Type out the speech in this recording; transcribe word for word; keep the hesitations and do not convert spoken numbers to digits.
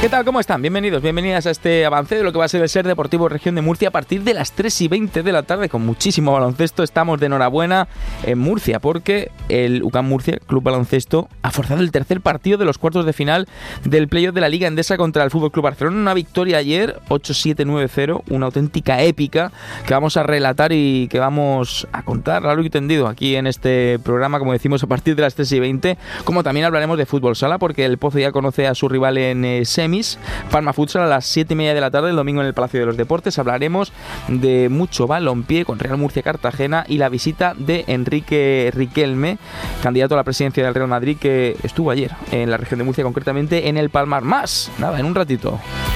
¿Qué tal? ¿Cómo están? Bienvenidos, bienvenidas a este avance de lo que va a ser el Ser Deportivo Región de Murcia a partir de las tres y veinte de la tarde con muchísimo baloncesto. Estamos de enhorabuena en Murcia porque el U C A M Murcia, Club Baloncesto, ha forzado el tercer partido de los cuartos de final del playoff de la Liga Endesa contra el F C Barcelona. Una victoria ayer, ocho siete nueve cero, una auténtica épica que vamos a relatar y que vamos a contar largo y tendido aquí en este programa, como decimos, a partir de las tres y veinte. Como también hablaremos de fútbol sala porque el Pozo ya conoce a su rival en eh, semis. Palma Futsal a las siete y media de la tarde el domingo en el Palacio de los Deportes. Hablaremos de mucho balompié con Real Murcia Cartagena y la visita de Enrique Riquelme, candidato a la presidencia del Real Madrid, que estuvo ayer en la región de Murcia, concretamente en el Palmar. Más, nada, en un ratito.